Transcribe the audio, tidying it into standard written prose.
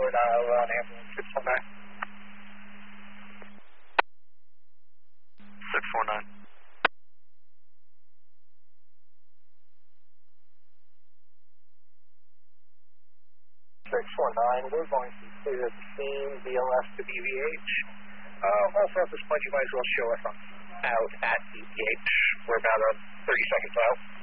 on ambulance 649. 649. 649, we're going to clear the scene, BLS to BVH. Also at this point, you might as well show us out at BVH. We're about 30 seconds out.